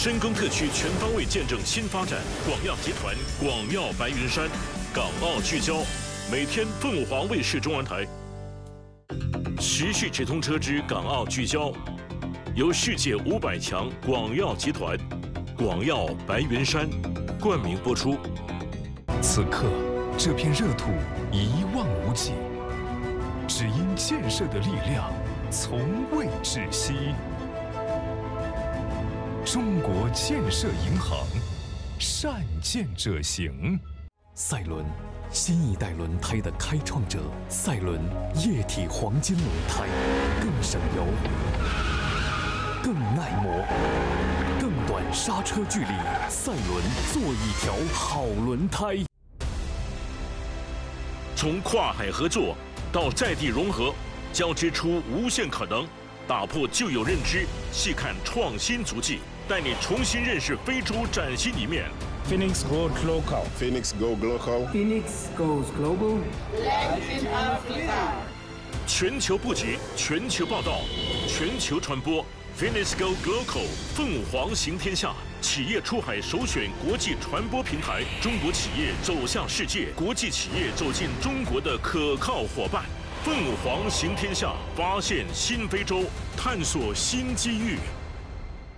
深耕特区，全方位见证新发展。广药集团、广药白云山，港澳聚焦，每天凤凰卫视中文台持续直通车之港澳聚焦，由世界500强广药集团、广药白云山冠名播出。 此刻，这片热土一望无际，只因建设的力量从未止息。中国建设银行，善建者行。 赛伦，新一代轮胎的开创者。赛伦液体黄金轮胎，更省油，更耐磨，更短刹车距离。赛伦，做一条好轮胎。 从跨海合作到在地融合，交织出无限可能，打破旧有认知，细看创新足迹，带你重新认识非洲崭新一面。 Phoenix Goes Local. Phoenix Go Local. Phoenix Goes Global. Latin Africa. 全球布局，全球报道，全球传播。Phoenix Go Local， 凤凰行天下，企业出海首选国际传播平台，中国企业走向世界，国际企业走进中国的可靠伙伴。凤凰行天下，发现新非洲，探索新机遇。